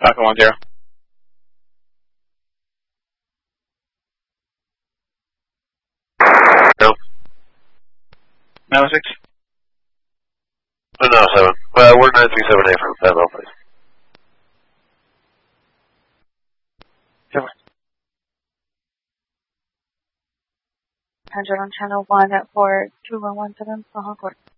Falcon 10. No. 906. No, 7. We're 937A from Fayetteville, please. 7. 100 on channel 1 at 42117, Baja Court.